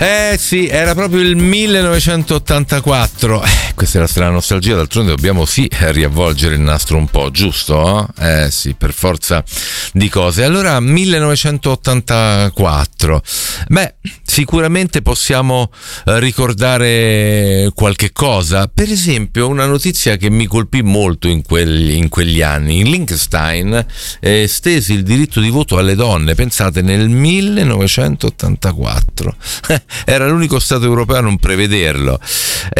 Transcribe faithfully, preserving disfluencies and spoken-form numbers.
Eh sì, era proprio il millenovecentottantaquattro. Eh, questa era la nostalgia, d'altronde dobbiamo sì riavvolgere il nastro un po', giusto? Eh sì, per forza di cose. Allora, millenovecentottantaquattro. Beh, sicuramente possiamo ricordare qualche cosa. Per esempio, una notizia che mi colpì molto in quegli, in quegli anni. In Liechtenstein eh, stesi il diritto di voto alle donne, pensate, nel millenovecentottantaquattro. Era l'unico stato europeo a non prevederlo.